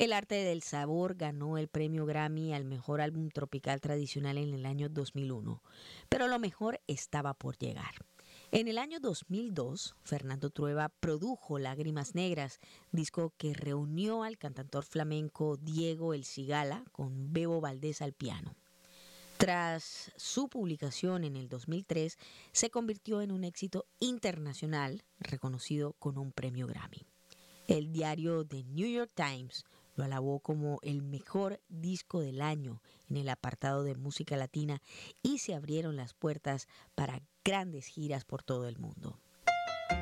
El arte del sabor ganó el premio Grammy al mejor álbum tropical tradicional en el año 2001, pero lo mejor estaba por llegar. En el año 2002, Fernando Trueba produjo Lágrimas Negras, disco que reunió al cantautor flamenco Diego El Cigala con Bebo Valdés al piano. Tras su publicación en el 2003, se convirtió en un éxito internacional reconocido con un premio Grammy. El diario The New York Times lo alabó como el mejor disco del año en el apartado de música latina y se abrieron las puertas para grandes giras por todo el mundo.